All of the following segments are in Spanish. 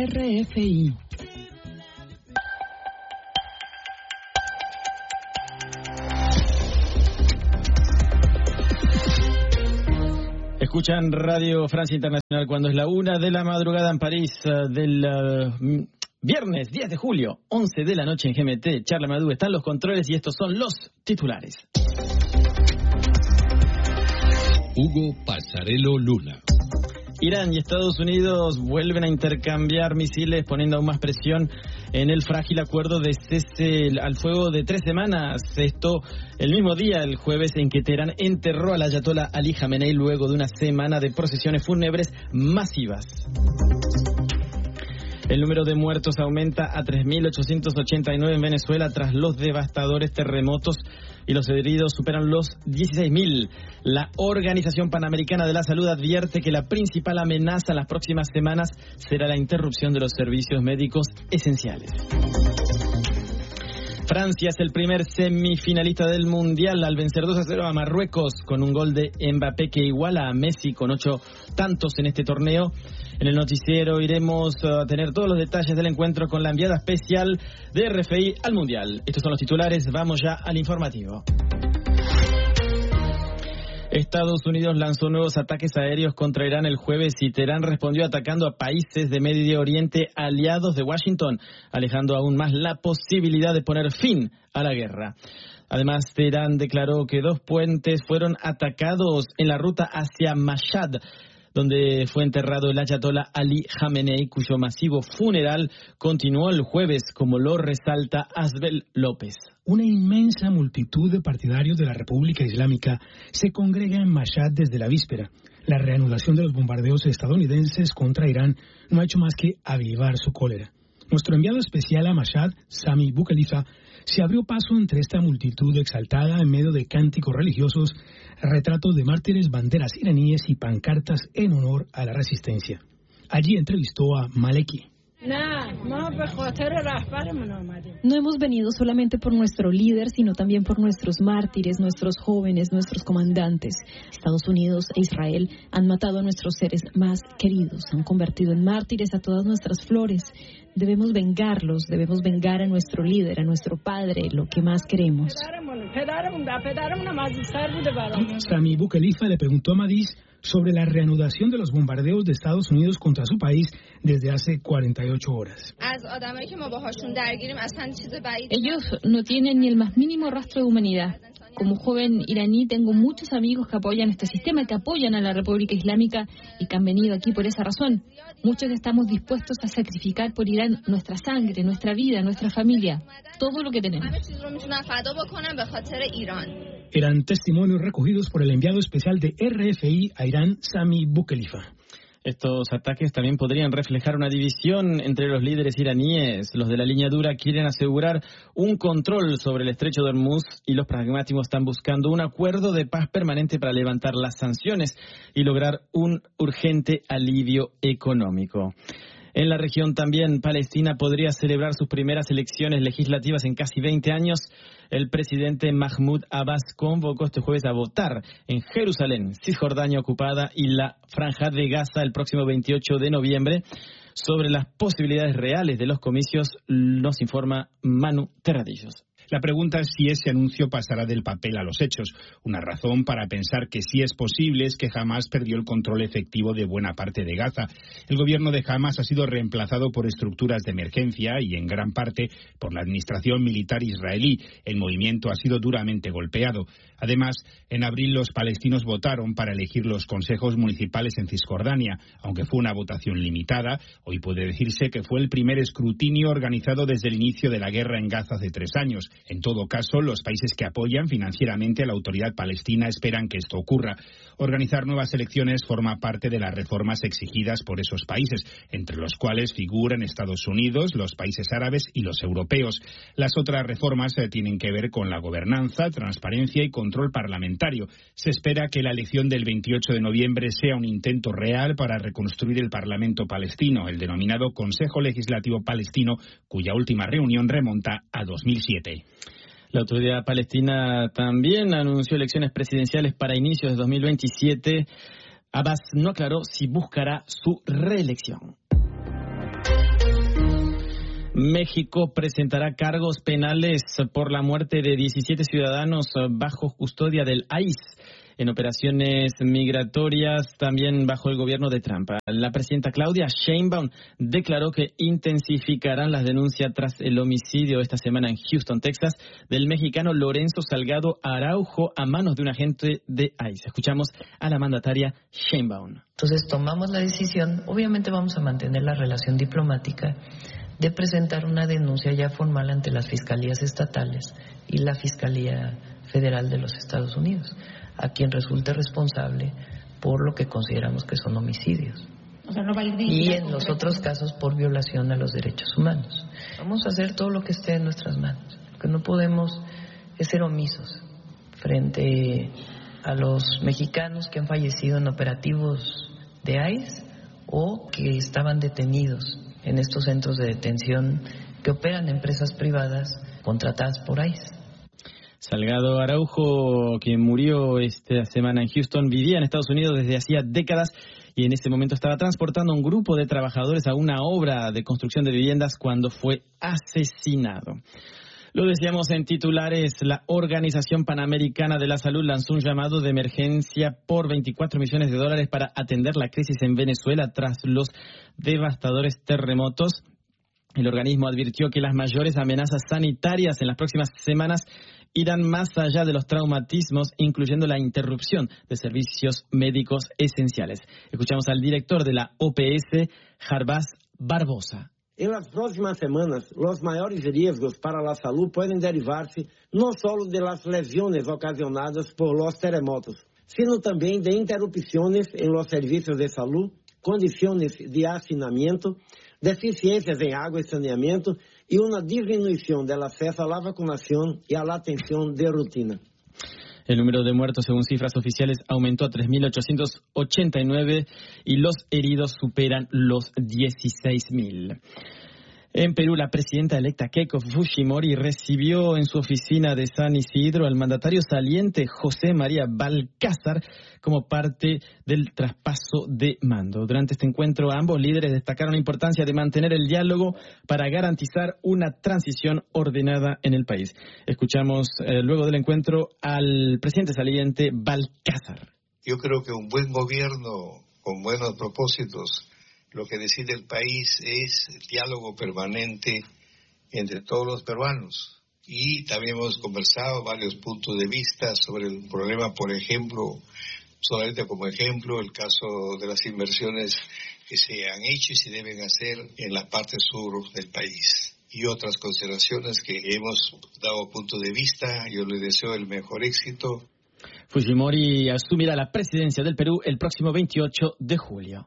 RFI. Escuchan Radio Francia Internacional cuando es la 1 de la madrugada en París del viernes 10 de julio, 11 de la noche en GMT. Charles Amadou está en los controles y estos son los titulares. Hugo Passarello Luna. Irán y Estados Unidos vuelven a intercambiar misiles, poniendo aún más presión en el frágil acuerdo de cese al fuego de 3 semanas. Esto el mismo día, el jueves, en que Teherán enterró al ayatolá Ali Jamenei luego de una semana de procesiones fúnebres masivas. El número de muertos aumenta a 3.889 en Venezuela tras los devastadores terremotos y los heridos superan los 16.000. La Organización Panamericana de la Salud advierte que la principal amenaza en las próximas semanas será la interrupción de los servicios médicos esenciales. Francia es el primer semifinalista del Mundial al vencer 2-0 a Marruecos con un gol de Mbappé que iguala a Messi con 8 tantos en este torneo. En el noticiero iremos a tener todos los detalles del encuentro con la enviada especial de RFI al Mundial. Estos son los titulares, vamos ya al informativo. Estados Unidos lanzó nuevos ataques aéreos contra Irán el jueves y Teherán respondió atacando a países de Medio Oriente aliados de Washington, alejando aún más la posibilidad de poner fin a la guerra. Además, Teherán declaró que 2 puentes fueron atacados en la ruta hacia Mashhad, donde fue enterrado el ayatolá Ali Jamenei, cuyo masivo funeral continuó el jueves, como lo resalta Asbel López. Una inmensa multitud de partidarios de la República Islámica se congrega en Mashhad desde la víspera. La reanudación de los bombardeos estadounidenses contra Irán no ha hecho más que avivar su cólera. Nuestro enviado especial a Mashhad, Sami Boukhelifa, se abrió paso entre esta multitud exaltada en medio de cánticos religiosos, retratos de mártires, banderas iraníes y pancartas en honor a la resistencia. Allí entrevistó a Maleki. No hemos venido solamente por nuestro líder, sino también por nuestros mártires, nuestros jóvenes, nuestros comandantes. Estados Unidos e Israel han matado a nuestros seres más queridos, han convertido en mártires a todas nuestras flores. Debemos vengarlos, debemos vengar a nuestro líder, a nuestro padre, lo que más queremos. Sami Boukhelifa le preguntó a Madis sobre la reanudación de los bombardeos de Estados Unidos contra su país desde hace 48 horas. Ellos no tienen ni el más mínimo rastro de humanidad. Como joven iraní tengo muchos amigos que apoyan este sistema, que apoyan a la República Islámica y que han venido aquí por esa razón. Muchos estamos dispuestos a sacrificar por Irán nuestra sangre, nuestra vida, nuestra familia, todo lo que tenemos. Eran testimonios recogidos por el enviado especial de RFI a Irán, Sami Boukhelifa. Estos ataques también podrían reflejar una división entre los líderes iraníes. Los de la línea dura quieren asegurar un control sobre el estrecho de Hormuz y los pragmáticos están buscando un acuerdo de paz permanente para levantar las sanciones y lograr un urgente alivio económico. En la región también, Palestina podría celebrar sus primeras elecciones legislativas en casi 20 años. El presidente Mahmoud Abbas convocó este jueves a votar en Jerusalén, Cisjordania ocupada y la Franja de Gaza el próximo 28 de noviembre. Sobre las posibilidades reales de los comicios, nos informa Manu Terradillos. La pregunta es si ese anuncio pasará del papel a los hechos. Una razón para pensar que sí es posible es que Hamás perdió el control efectivo de buena parte de Gaza. El gobierno de Hamás ha sido reemplazado por estructuras de emergencia y en gran parte por la administración militar israelí. El movimiento ha sido duramente golpeado. Además, en abril los palestinos votaron para elegir los consejos municipales en Cisjordania. Aunque fue una votación limitada, hoy puede decirse que fue el primer escrutinio organizado desde el inicio de la guerra en Gaza hace 3 años. En todo caso, los países que apoyan financieramente a la autoridad palestina esperan que esto ocurra. Organizar nuevas elecciones forma parte de las reformas exigidas por esos países, entre los cuales figuran Estados Unidos, los países árabes y los europeos. Las otras reformas tienen que ver con la gobernanza, transparencia y control parlamentario. Se espera que la elección del 28 de noviembre sea un intento real para reconstruir el Parlamento palestino, el denominado Consejo Legislativo Palestino, cuya última reunión remonta a 2007. La autoridad palestina también anunció elecciones presidenciales para inicios de 2027. Abbas no aclaró si buscará su reelección. México presentará cargos penales por la muerte de 17 ciudadanos bajo custodia del ICE en operaciones migratorias, también bajo el gobierno de Trump. La presidenta Claudia Sheinbaum declaró que intensificarán las denuncias tras el homicidio esta semana en Houston, Texas, del mexicano Lorenzo Salgado Araujo a manos de un agente de ICE. Escuchamos a la mandataria Sheinbaum. Entonces tomamos la decisión, obviamente vamos a mantener la relación diplomática, de presentar una denuncia ya formal ante las fiscalías estatales y la Fiscalía Federal de los Estados Unidos, a quien resulte responsable por lo que consideramos que son homicidios. O sea, no va a ir y en los otros casos por violación a los derechos humanos. Vamos a hacer todo lo que esté en nuestras manos. Lo que no podemos es ser omisos frente a los mexicanos que han fallecido en operativos de ICE o que estaban detenidos en estos centros de detención que operan empresas privadas contratadas por ICE. Salgado Araujo, quien murió esta semana en Houston, vivía en Estados Unidos desde hacía décadas y en ese momento estaba transportando a un grupo de trabajadores a una obra de construcción de viviendas cuando fue asesinado. Lo decíamos en titulares, la Organización Panamericana de la Salud lanzó un llamado de emergencia por $24 millones para atender la crisis en Venezuela tras los devastadores terremotos. El organismo advirtió que las mayores amenazas sanitarias en las próximas semanas irán más allá de los traumatismos, incluyendo la interrupción de servicios médicos esenciales. Escuchamos al director de la OPS, Jarbas Barbosa. En las próximas semanas, los mayores riesgos para la salud pueden derivarse no solo de las lesiones ocasionadas por los terremotos, sino también de interrupciones en los servicios de salud, condiciones de hacinamiento, deficiencias en agua y saneamiento y una disminución del acceso a la vacunación y a la atención de rutina. El número de muertos, según cifras oficiales, aumentó a 3.889 y los heridos superan los 16.000. En Perú, la presidenta electa Keiko Fujimori recibió en su oficina de San Isidro al mandatario saliente José María Balcázar como parte del traspaso de mando. Durante este encuentro, ambos líderes destacaron la importancia de mantener el diálogo para garantizar una transición ordenada en el país. Escuchamos luego del encuentro al presidente saliente Balcázar. Yo creo que un buen gobierno con buenos propósitos, lo que decide el país es el diálogo permanente entre todos los peruanos. Y también hemos conversado varios puntos de vista sobre el problema, por ejemplo, solamente como ejemplo, el caso de las inversiones que se han hecho y se deben hacer en la parte sur del país. Y otras consideraciones que hemos dado punto de vista. Yo le deseo el mejor éxito. Fujimori asumirá la presidencia del Perú el próximo 28 de julio.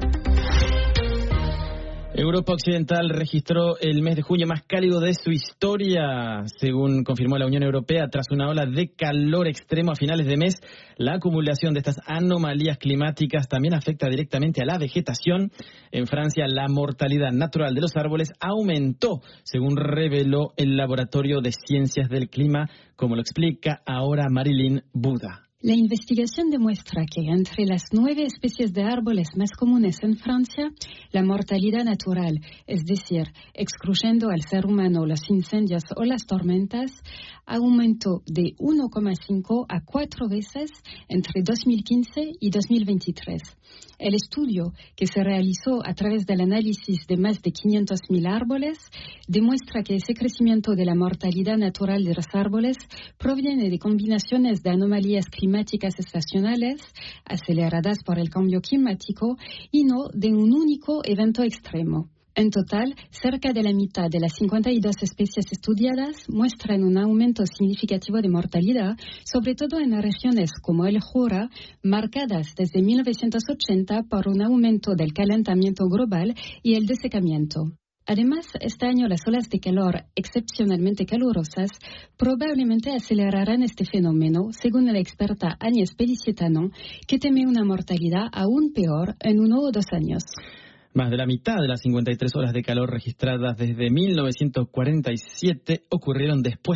Europa Occidental registró el mes de junio más cálido de su historia, según confirmó la Unión Europea, tras una ola de calor extremo a finales de mes. La acumulación de estas anomalías climáticas también afecta directamente a la vegetación. En Francia, la mortalidad natural de los árboles aumentó, según reveló el Laboratorio de Ciencias del Clima, como lo explica ahora Marilyn Buda. La investigación demuestra que entre las 9 especies de árboles más comunes en Francia, la mortalidad natural, es decir, excluyendo al ser humano los incendios o las tormentas, aumentó de 1,5 a 4 veces entre 2015 y 2023. El estudio, que se realizó a través del análisis de más de 500.000 árboles, demuestra que ese crecimiento de la mortalidad natural de los árboles proviene de combinaciones de anomalías climáticas estacionales aceleradas por el cambio climático y no de un único evento extremo. En total, cerca de la mitad de las 52 especies estudiadas muestran un aumento significativo de mortalidad, sobre todo en regiones como el Jura, marcadas desde 1980 por un aumento del calentamiento global y el desecamiento. Además, este año las olas de calor excepcionalmente calurosas probablemente acelerarán este fenómeno, según la experta Agnès Pelicietano, que teme una mortalidad aún peor en 1 o 2 años. Más de la mitad de las 53 horas de calor registradas desde 1947 ocurrieron después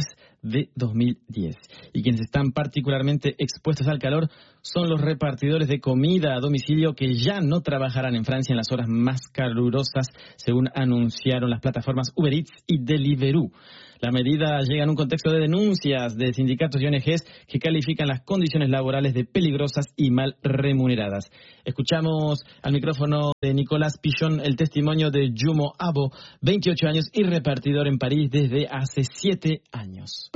de 2010. Y quienes están particularmente expuestos al calor son los repartidores de comida a domicilio que ya no trabajarán en Francia en las horas más calurosas, según anunciaron las plataformas Uber Eats y Deliveroo. La medida llega en un contexto de denuncias de sindicatos y ONGs que califican las condiciones laborales de peligrosas y mal remuneradas. Escuchamos al micrófono de Nicolás Pichon el testimonio de Jumo Abo, 28 años y repartidor en París desde hace 7 años.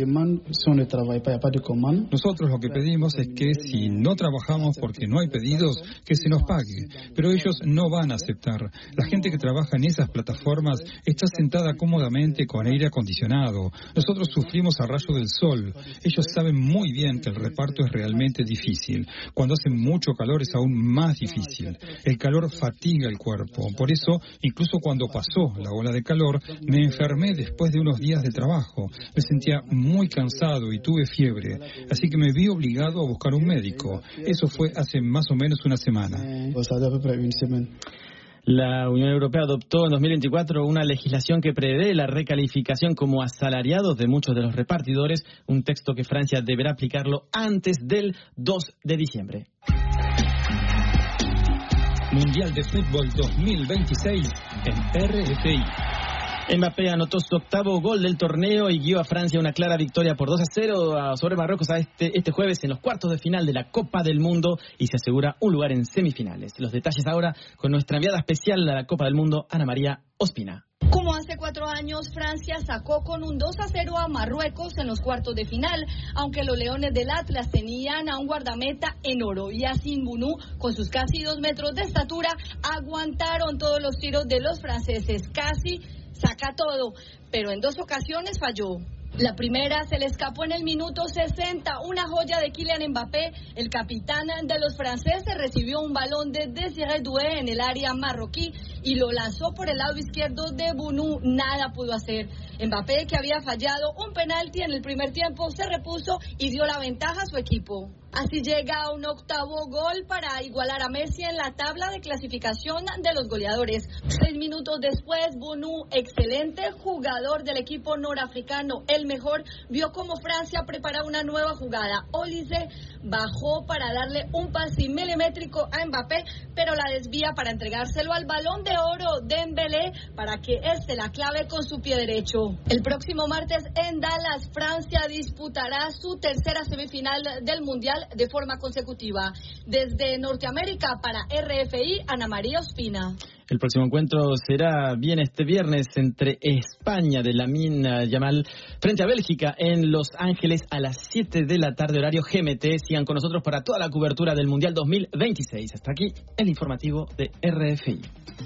Nosotros lo que pedimos es que si no trabajamos porque no hay pedidos, que se nos pague. Pero ellos no van a aceptar. La gente que trabaja en esas plataformas está sentada cómodamente con aire acondicionado. Nosotros sufrimos a rayo del sol. Ellos saben muy bien que el reparto es realmente difícil. Cuando hace mucho calor es aún más difícil. El calor fatiga el cuerpo. Por eso, incluso cuando pasó la ola de calor, me enfermé después de unos días de trabajo. Me sentía muy cansado y tuve fiebre. Así que me vi obligado a buscar un médico. Eso fue hace más o menos una semana. La Unión Europea adoptó en 2024 una legislación que prevé la recalificación como asalariados de muchos de los repartidores, un texto que Francia deberá aplicarlo antes del 2 de diciembre. Mundial de Fútbol 2026 en RFI. Mbappé anotó su 8º gol del torneo y guió a Francia a una clara victoria por 2-0 sobre Marruecos este jueves en los cuartos de final de la Copa del Mundo y se asegura un lugar en semifinales. Los detalles ahora con nuestra enviada especial a la Copa del Mundo, Ana María Ospina. Como hace 4 años, Francia sacó con un 2-0 a Marruecos en los cuartos de final, aunque los Leones del Atlas tenían a un guardameta en oro. Yacine Bounou, con sus casi 2 metros de estatura, aguantaron todos los tiros de los franceses. Casi saca todo, pero en 2 ocasiones falló. La primera se le escapó en el minuto 60, una joya de Kylian Mbappé. El capitán de los franceses recibió un balón de Désiré Doué en el área marroquí y lo lanzó por el lado izquierdo de Bounou. Nada pudo hacer. Mbappé, que había fallado un penalti en el primer tiempo, se repuso y dio la ventaja a su equipo. Así llega a un 8º gol para igualar a Messi en la tabla de clasificación de los goleadores. 6 minutos después, Bounou, excelente jugador del equipo norafricano, el mejor, vio cómo Francia preparaba una nueva jugada. Olise bajó para darle un pase milimétrico a Mbappé, pero la desvía para entregárselo al Balón de Oro de Dembélé para que éste la clave con su pie derecho. El próximo martes en Dallas, Francia disputará su 3ª semifinal del Mundial de forma consecutiva. Desde Norteamérica para RFI, Ana María Ospina. El próximo encuentro será bien este viernes entre España de Lamine Yamal frente a Bélgica en Los Ángeles a las 7 de la tarde, horario GMT. Sigan con nosotros para toda la cobertura del Mundial 2026. Hasta aquí el informativo de RFI.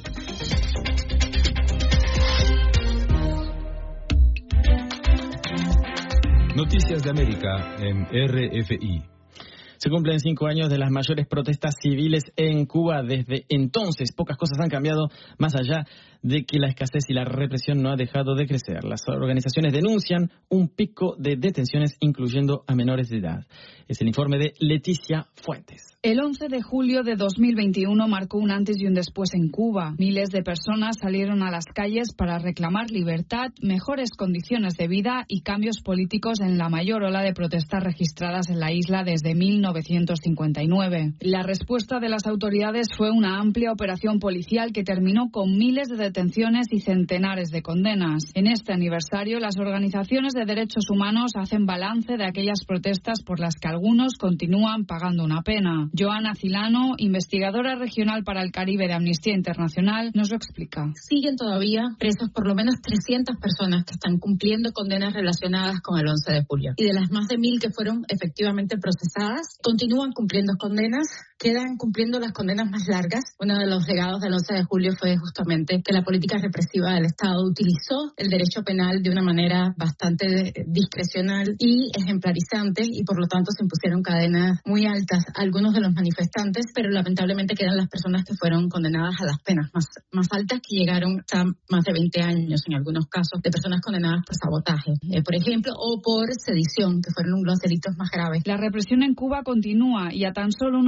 Noticias de América en RFI. Se cumplen 5 años de las mayores protestas civiles en Cuba. Desde entonces, pocas cosas han cambiado, más allá de que la escasez y la represión no ha dejado de crecer. Las organizaciones denuncian un pico de detenciones, incluyendo a menores de edad. Es el informe de Leticia Fuentes. El 11 de julio de 2021 marcó un antes y un después en Cuba. Miles de personas salieron a las calles para reclamar libertad, mejores condiciones de vida y cambios políticos en la mayor ola de protestas registradas en la isla desde 1959. La respuesta de las autoridades fue una amplia operación policial que terminó con miles de detenciones y centenares de condenas. En este aniversario, las organizaciones de derechos humanos hacen balance de aquellas protestas por las que algunos continúan pagando una pena. Joana Cilano, investigadora regional para el Caribe de Amnistía Internacional, nos lo explica. Siguen todavía presos por lo menos 300 personas que están cumpliendo condenas relacionadas con el 11 de julio. Y de las más de 1.000 que fueron efectivamente procesadas, continúan cumpliendo condenas, quedan cumpliendo las condenas más largas. Uno de los legados del 11 de julio fue justamente que la política represiva del Estado utilizó el derecho penal de una manera bastante discrecional y ejemplarizante, y por lo tanto se impusieron cadenas muy altas a algunos de los manifestantes, pero lamentablemente quedan las personas que fueron condenadas a las penas más altas, que llegaron a más de 20 años en algunos casos, de personas condenadas por sabotaje, por ejemplo, o por sedición, que fueron los delitos más graves. La represión en Cuba continúa y a tan solo unos días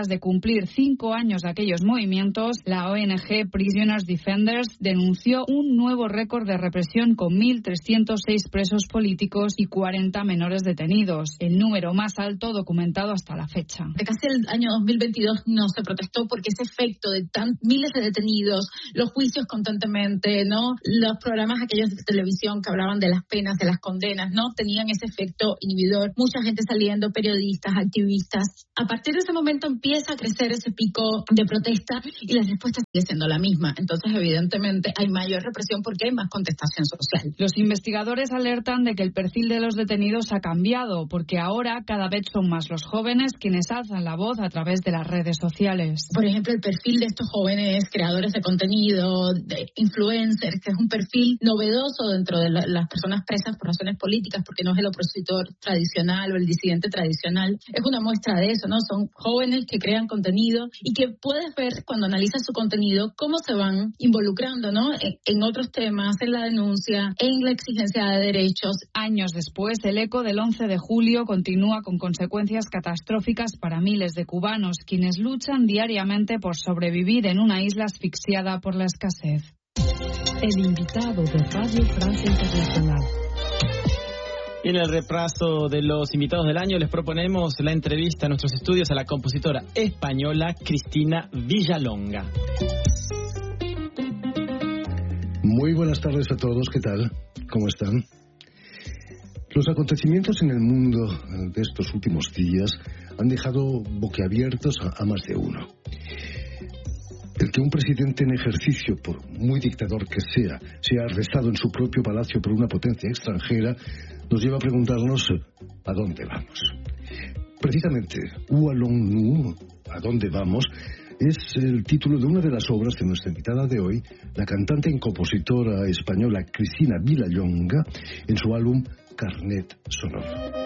días de cumplir 5 años de aquellos movimientos, la ONG Prisoners Defenders denunció un nuevo récord de represión con 1.306 presos políticos y 40 menores detenidos, el número más alto documentado hasta la fecha. De casi el año 2022 no se protestó porque ese efecto de miles de detenidos, los juicios constantemente, ¿no? Los programas aquellos de televisión que hablaban de las penas, de las condenas, no tenían ese efecto inhibidor. Mucha gente saliendo, periodistas, activistas. A partir de ese momento empieza a crecer ese pico de protesta y la respuesta sigue siendo la misma. Entonces, evidentemente, hay mayor represión porque hay más contestación social. Los investigadores alertan de que el perfil de los detenidos ha cambiado porque ahora cada vez son más los jóvenes quienes alzan la voz a través de las redes sociales. Por ejemplo, el perfil de estos jóvenes creadores de contenido, de influencers, que es un perfil novedoso dentro de las personas presas por razones políticas, porque no es el opositor tradicional o el disidente tradicional. Es una muestra de eso, ¿no? Son jóvenes que crean contenido y que puedes ver cuando analizas su contenido cómo se van involucrando, ¿no? En otros temas, en la denuncia, en la exigencia de derechos. Años después, el eco del 11 de julio continúa con consecuencias catastróficas para miles de cubanos, quienes luchan diariamente por sobrevivir en una isla asfixiada por la escasez. El invitado de Radio Francia Internacional. En el repaso de los invitados del año les proponemos la entrevista a nuestros estudios a la compositora española Cristina Villalonga. Muy buenas tardes a todos, ¿qué tal? ¿Cómo están? Los acontecimientos en el mundo de estos últimos días han dejado boquiabiertos a más de uno. El que un presidente en ejercicio, por muy dictador que sea arrestado en su propio palacio por una potencia extranjera, nos lleva a preguntarnos ¿a dónde vamos? Precisamente, Où allons-nous? ¿A dónde vamos? Es el título de una de las obras de nuestra invitada de hoy, la cantante y compositora española Cristina Villalonga, en su álbum Carnet Sonoro.